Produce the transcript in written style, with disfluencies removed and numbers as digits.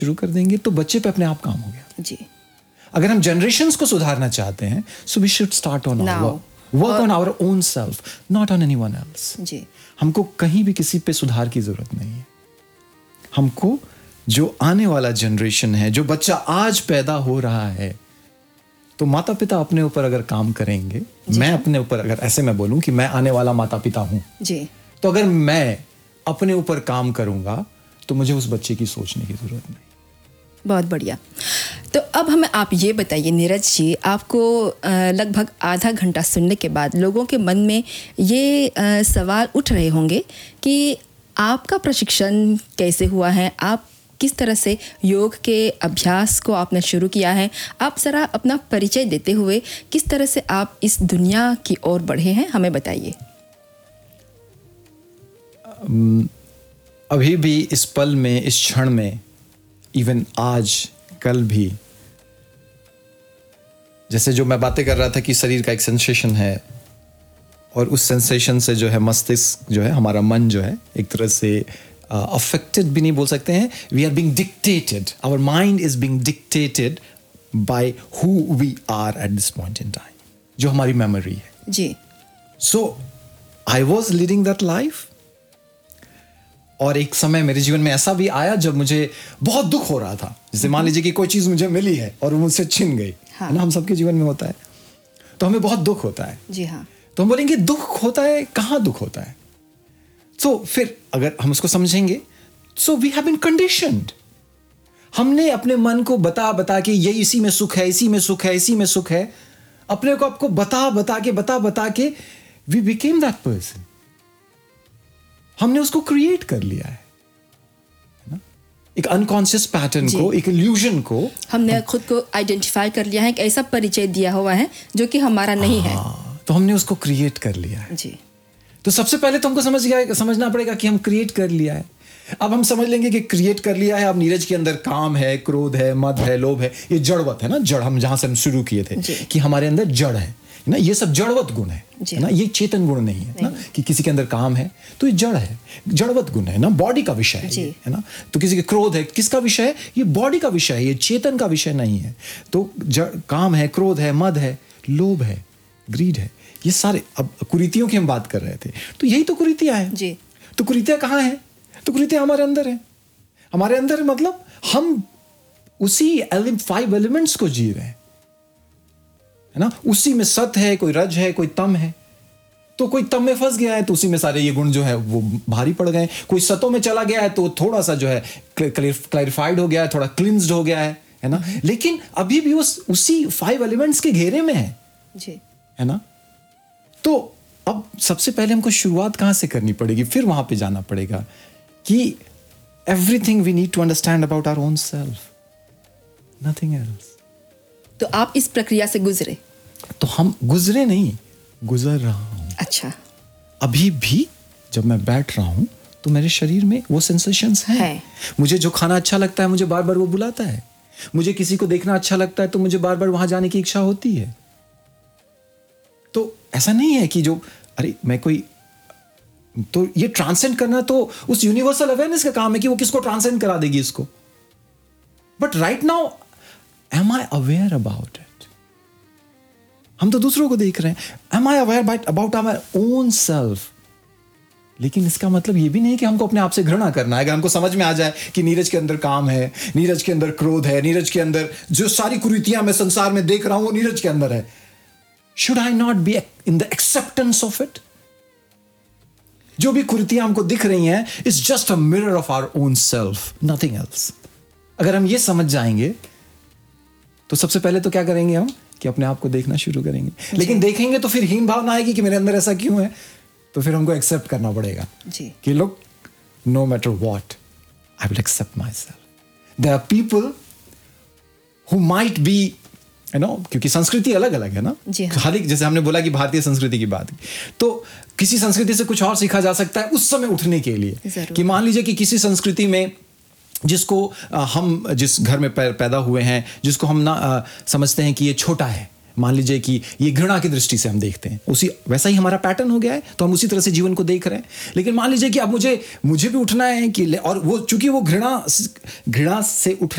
शुरू कर देंगे तो बच्चे पे अपने आप काम हो गया जी। अगर हम जनरेशन्स को सुधारना चाहते हैं so we should start on work on our own self, not on anyone else. जी। हमको कहीं भी किसी पे सुधार की जरूरत नहीं है। हमको जो आने वाला जनरेशन है, जो बच्चा आज पैदा हो रहा है, तो माता पिता अपने ऊपर अगर काम करेंगे, मैं अपने ऊपर अगर ऐसे मैं बोलूं कि मैं आने वाला माता पिता हूं जी, तो अगर मैं अपने ऊपर काम करूंगा तो मुझे उस बच्चे की सोचने की जरूरत नहीं। बहुत बढ़िया। तो अब हमें आप ये बताइए नीरज जी, आपको लगभग आधा घंटा सुनने के बाद लोगों के मन में ये सवाल उठ रहे होंगे कि आपका प्रशिक्षण कैसे हुआ है, आप किस तरह से योग के अभ्यास को आपने शुरू किया है। आप ज़रा अपना परिचय देते हुए किस तरह से आप इस दुनिया की ओर बढ़े हैं, हमें बताइए। अभी भी इस पल में, इस क्षण में, इवन आज कल भी, जैसे जो मैं बातें कर रहा था कि शरीर का एक सेंसेशन है और उस सेंसेशन से जो है मस्तिष्क जो है, हमारा मन जो है एक तरह से अफेक्टेड भी नहीं बोल सकते हैं, we are being dictated, our mind is being dictated by who we are at this point in time, जो हमारी मेमोरी है जी। सो I was leading that life और एक समय मेरे जीवन में ऐसा भी आया जब मुझे बहुत दुख हो रहा था। जैसे मान लीजिए कि कोई चीज मुझे मिली है और वो मुझसे छिन गई, हाँ। है ना, हम सबके जीवन में होता है, तो हमें बहुत दुख होता है। जी हाँ। तो हम बोलेंगे दुख होता है, कहाँ दुख होता है? तो फिर अगर हम उसको समझेंगे, so we have been conditioned. हमने अपने मन को बता बता के ये इसी में सुख है, इसी में सुख है, इसी में सुख है, अपने को आपको बता बता के वी बिकेम दैट पर्सन। हमने उसको क्रिएट कर लिया है ना? एक अनकॉन्शियस पैटर्न को, एक इल्यूजन को हमने खुद को आइडेंटिफाई कर लिया है, एक ऐसा परिचय दिया हुआ है जो कि हमारा नहीं है। तो हमने उसको क्रिएट कर लिया है जी। तो सबसे पहले तो हमको समझना पड़ेगा कि हम क्रिएट कर लिया है। अब हम समझ लेंगे कि क्रिएट कर लिया है। अब नीरज के अंदर काम है, क्रोध है, मद है, लोभ है, ये जड़वत है ना, जड़, हम जहां से हम शुरू किए थे कि हमारे अंदर जड़ है ना, ये सब जड़वत गुण है ना, ये चेतन गुण नहीं है ना, कि किसी के अंदर काम है तो ये जड़ है, जड़वत गुण है ना, बॉडी का विषय है ना। तो किसी के क्रोध है, किसका विषय है? ये बॉडी का विषय है, ये चेतन का विषय नहीं है। तो काम है, क्रोध है, मद है, लोभ है, ग्रीड है, ये सारे। अब कुरीतियों की हम बात कर रहे थे, तो यही तो कुरीतियां हैं जी। तो कुरीतियां कहाँ हैं? तो कुरीतियां हमारे अंदर है। हमारे अंदर मतलब हम उसी 5 एलिमेंट्स को जी रहे हैं, है ना। उसी में सत है, कोई रज है, कोई तम है। तो कोई तम में फंस गया है तो उसी में सारे ये गुण जो है वो भारी पड़ गए। कोई सतों में चला गया है तो थोड़ा सा जो है क्लैरिफाइड हो गया है, थोड़ा क्लिंज्ड हो गया है ना। लेकिन अभी भी उसी 5 एलिमेंट्स के घेरे में है जी, है ना। तो अब सबसे पहले हमको शुरुआत कहां से करनी पड़ेगी? फिर वहां पे जाना पड़ेगा कि everything we need to understand about our own self, nothing else. तो आप इस प्रक्रिया से गुजरे? तो हम गुजरे नहीं, गुजर रहा हूं। अच्छा। अभी भी जब मैं बैठ रहा हूं तो मेरे शरीर में वो सेंसेशंस हैं। मुझे जो खाना अच्छा लगता है मुझे बार बार वो बुलाता है। मुझे किसी को देखना अच्छा लगता है तो मुझे बार बार वहां जाने की इच्छा होती है। तो ऐसा नहीं है कि जो अरे मैं कोई, तो ये ट्रांसेंड करना तो उस यूनिवर्सल अवेयरनेस का काम है कि वो किसको ट्रांसेंड करा देगी इसको। But right now M I aware about it? हम तो दूसरों को देख रहे हैं। M I aware about our own self? लेकिन इसका मतलब ये भी नहीं कि हमको अपने आप से घृणा करना है। अगर हमको समझ में आ जाए कि नीरज के अंदर काम है, नीरज के अंदर क्रोध है, नीरज के अंदर जो सारी कुरीतियां मैं संसार में देख रहा हूं वो नीरज के अंदर है, should I not be in the acceptance of it? जो भी कुरीतियां हमको दिख रही हैं is just a mirror of our own self, nothing else. अगर हम ये समझ जाएंगे तो सबसे पहले तो क्या करेंगे हम कि अपने आप को देखना शुरू करेंगे। लेकिन देखेंगे तो फिर हीन भावना आएगी कि मेरे अंदर ऐसा क्यों है। तो फिर हमको एक्सेप्ट करना पड़ेगा जी। कि लोग, no matter what, I will accept myself. There are people who might be, क्योंकि संस्कृति अलग अलग है ना। हर एक, जैसे हमने बोला कि भारतीय संस्कृति की बात की, तो किसी संस्कृति से कुछ और सीखा जा सकता है उस समय उठने के लिए। कि मान लीजिए कि किसी संस्कृति में जिसको हम जिस घर में पैदा हुए हैं, जिसको हम ना समझते हैं कि ये छोटा है, मान लीजिए कि ये घृणा की दृष्टि से हम देखते हैं, उसी वैसा ही हमारा पैटर्न हो गया है तो हम उसी तरह से जीवन को देख रहे हैं। लेकिन मान लीजिए कि अब मुझे भी उठना है कि, और वो चूंकि वो घृणा से उठ